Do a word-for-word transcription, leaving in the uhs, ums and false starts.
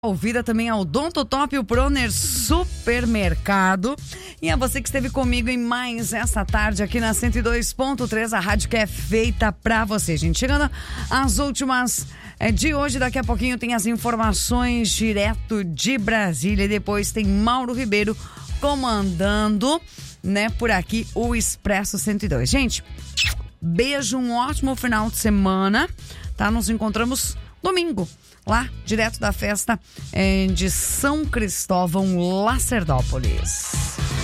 Ouvida também ao Odontotop, o Proner Supermercado. E a você que esteve comigo em mais essa tarde aqui na cento e dois ponto três, a rádio que é feita pra você, gente. Chegando às últimas é, de hoje, daqui a pouquinho tem as informações direto de Brasília. E depois tem Mauro Ribeiro comandando, né, por aqui o Expresso cento e dois. Gente, beijo, um ótimo final de semana, tá? Nos encontramos domingo, lá, direto da festa eh, de São Cristóvão, Lacerdópolis.